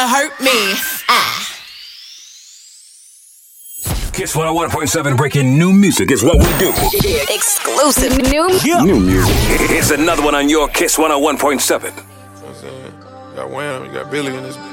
hurt me. Kiss 101.7 breaking new music is what we do. Exclusive new music. It's another one on your Kiss 101.7. You got Wham, you got Billy in this.